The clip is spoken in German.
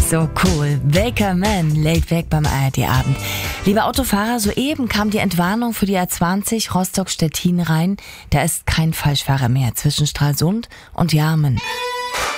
So cool. Baker Man, laid back beim ARD-Abend. Lieber Autofahrer, soeben kam die Entwarnung für die A20 Rostock-Stettin rein. Da ist kein Falschfahrer mehr zwischen Stralsund und Jarmen.